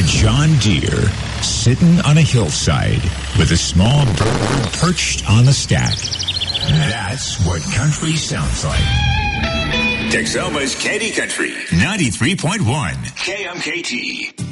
A John Deere sitting on a hillside with a small bird perched on the stack. That's what country sounds like. Texoma's Candy Country, 93.1 KMKT.